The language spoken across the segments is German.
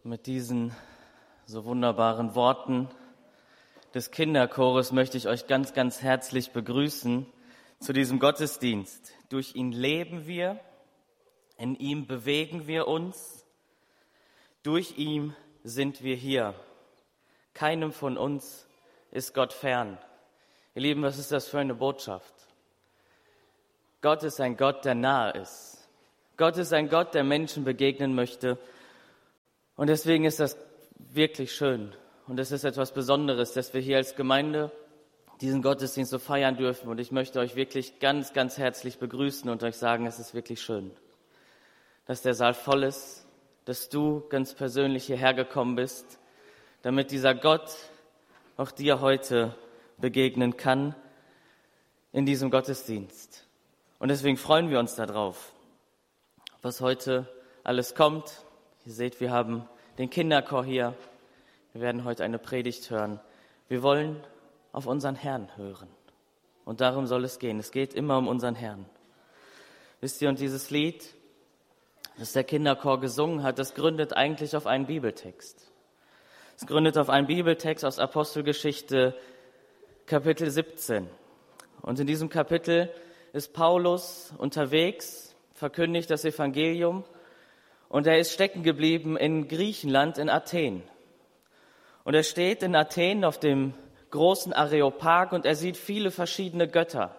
Mit diesen so wunderbaren Worten des Kinderchores möchte ich euch ganz, ganz herzlich begrüßen zu diesem Gottesdienst. Durch ihn leben wir, in ihm bewegen wir uns, durch ihn sind wir hier. Keinem von uns ist Gott fern. Ihr Lieben, was ist das für eine Botschaft? Gott ist ein Gott, der nahe ist. Gott ist ein Gott, der Menschen begegnen möchte. Und deswegen ist das wirklich schön und es ist etwas Besonderes, dass wir hier als Gemeinde diesen Gottesdienst so feiern dürfen. Und ich möchte euch wirklich ganz, ganz herzlich begrüßen und euch sagen, es ist wirklich schön, dass der Saal voll ist, dass du ganz persönlich hierher gekommen bist, damit dieser Gott auch dir heute begegnen kann in diesem Gottesdienst. Und deswegen freuen wir uns darauf, was heute alles kommt. Ihr seht, wir haben den Kinderchor hier. Wir werden heute eine Predigt hören. Wir wollen auf unseren Herrn hören. Und darum soll es gehen. Es geht immer um unseren Herrn. Wisst ihr, und dieses Lied, das der Kinderchor gesungen hat, das gründet eigentlich auf einen Bibeltext. Es gründet auf einen Bibeltext aus Apostelgeschichte, Kapitel 17. Und in diesem Kapitel ist Paulus unterwegs, verkündigt das Evangelium. Und er ist stecken geblieben in Griechenland, in Athen. Und er steht in Athen auf dem großen Areopag und er sieht viele verschiedene Götter.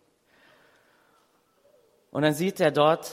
Und dann sieht er dort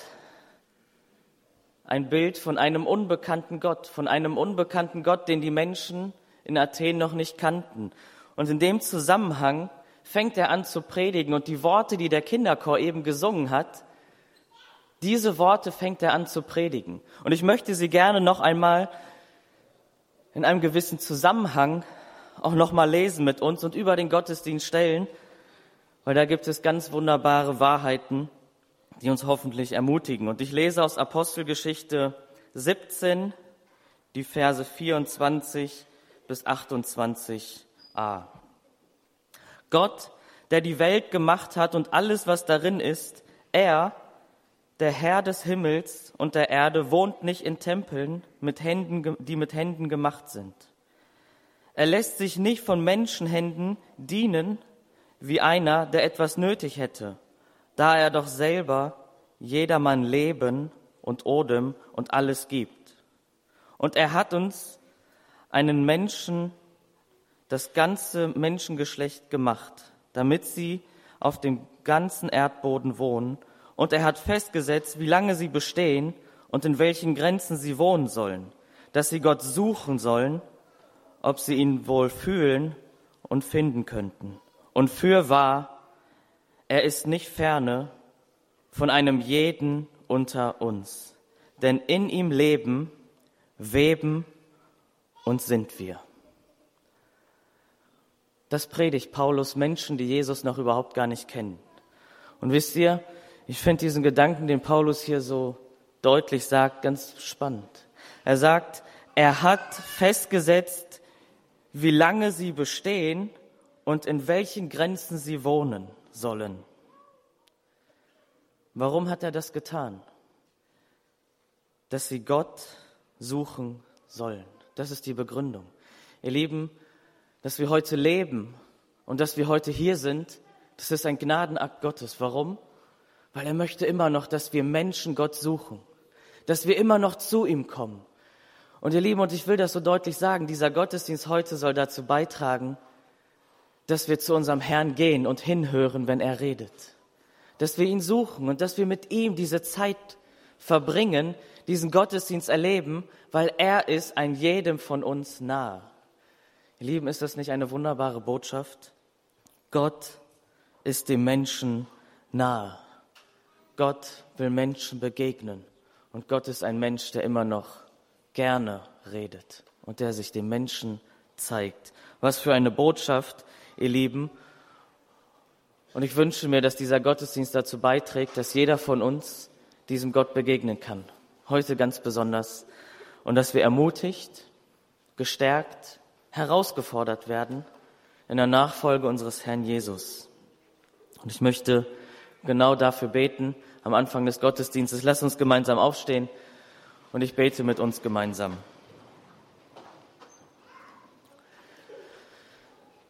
ein Bild von einem unbekannten Gott, den die Menschen in Athen noch nicht kannten. Und in dem Zusammenhang fängt er an zu predigen und die Worte, die der Kinderchor eben gesungen hat, diese Worte fängt er an zu predigen. Und ich möchte sie gerne noch einmal in einem gewissen Zusammenhang auch noch mal lesen mit uns und über den Gottesdienst stellen, weil da gibt es ganz wunderbare Wahrheiten, die uns hoffentlich ermutigen. Und ich lese aus Apostelgeschichte 17, die Verse 24 bis 28a. Gott, der die Welt gemacht hat und alles, was darin ist, er, der Herr des Himmels und der Erde, wohnt nicht in Tempeln, die mit Händen gemacht sind. Er lässt sich nicht von Menschenhänden dienen, wie einer, der etwas nötig hätte, da er doch selber jedermann Leben und Odem und alles gibt. Und er hat uns einen Menschen, das ganze Menschengeschlecht gemacht, damit sie auf dem ganzen Erdboden wohnen. Und er hat festgesetzt, wie lange sie bestehen und in welchen Grenzen sie wohnen sollen, dass sie Gott suchen sollen, ob sie ihn wohl fühlen und finden könnten. Und fürwahr, er ist nicht ferne von einem jeden unter uns, denn in ihm leben, weben und sind wir. Das predigt Paulus Menschen, die Jesus noch überhaupt gar nicht kennen. Und wisst ihr, ich finde diesen Gedanken, den Paulus hier so deutlich sagt, ganz spannend. Er sagt, er hat festgesetzt, wie lange sie bestehen und in welchen Grenzen sie wohnen sollen. Warum hat er das getan? Dass sie Gott suchen sollen. Das ist die Begründung. Ihr Lieben, dass wir heute leben und dass wir heute hier sind, das ist ein Gnadenakt Gottes. Warum? Weil er möchte immer noch, dass wir Menschen Gott suchen, dass wir immer noch zu ihm kommen. Und ihr Lieben, und ich will das so deutlich sagen, dieser Gottesdienst heute soll dazu beitragen, dass wir zu unserem Herrn gehen und hinhören, wenn er redet. Dass wir ihn suchen und dass wir mit ihm diese Zeit verbringen, diesen Gottesdienst erleben, weil er ist ein jedem von uns nahe. Ihr Lieben, ist das nicht eine wunderbare Botschaft? Gott ist dem Menschen nahe. Gott will Menschen begegnen und Gott ist ein Mensch, der immer noch gerne redet und der sich dem Menschen zeigt. Was für eine Botschaft, ihr Lieben. Und ich wünsche mir, dass dieser Gottesdienst dazu beiträgt, dass jeder von uns diesem Gott begegnen kann. Heute ganz besonders. Und dass wir ermutigt, gestärkt, herausgefordert werden in der Nachfolge unseres Herrn Jesus. Und ich möchte genau dafür beten am Anfang des Gottesdienstes. Lasst uns gemeinsam aufstehen und ich bete mit uns gemeinsam.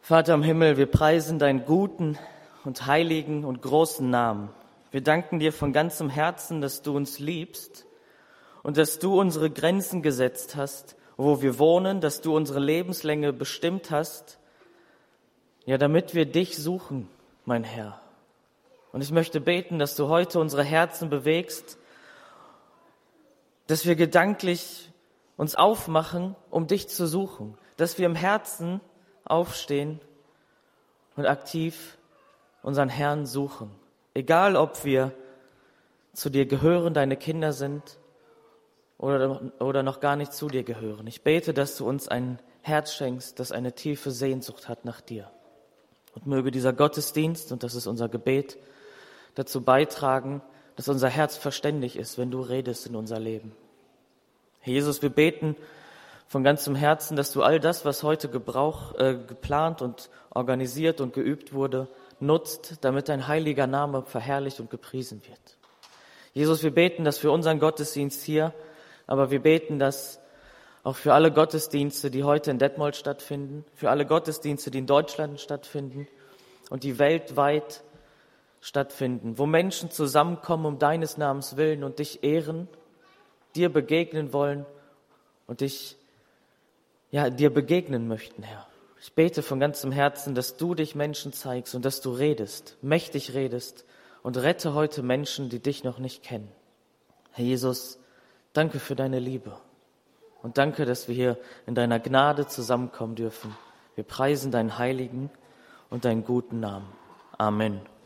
Vater im Himmel, wir preisen deinen guten und heiligen und großen Namen. Wir danken dir von ganzem Herzen, dass du uns liebst und dass du unsere Grenzen gesetzt hast, wo wir wohnen, dass du unsere Lebenslänge bestimmt hast, ja, damit wir dich suchen, mein Herr. Und ich möchte beten, dass du heute unsere Herzen bewegst, dass wir gedanklich uns aufmachen, um dich zu suchen, dass wir im Herzen aufstehen und aktiv unseren Herrn suchen. Egal, ob wir zu dir gehören, deine Kinder sind oder noch gar nicht zu dir gehören. Ich bete, dass du uns ein Herz schenkst, das eine tiefe Sehnsucht hat nach dir. Und möge dieser Gottesdienst, und das ist unser Gebet, dazu beitragen, dass unser Herz verständig ist, wenn du redest in unser Leben. Herr Jesus, wir beten von ganzem Herzen, dass du all das, was heute geplant und organisiert und geübt wurde, nutzt, damit dein heiliger Name verherrlicht und gepriesen wird. Jesus, wir beten das für unseren Gottesdienst hier, aber wir beten das auch für alle Gottesdienste, die heute in Detmold stattfinden, für alle Gottesdienste, die in Deutschland stattfinden und die weltweit stattfinden, wo Menschen zusammenkommen um deines Namens willen und dich ehren, dir begegnen wollen und dir begegnen möchten, Herr. Ich bete von ganzem Herzen, dass du dich Menschen zeigst und dass du redest, mächtig redest und rette heute Menschen, die dich noch nicht kennen. Herr Jesus, danke für deine Liebe und danke, dass wir hier in deiner Gnade zusammenkommen dürfen. Wir preisen deinen heiligen und deinen guten Namen. Amen.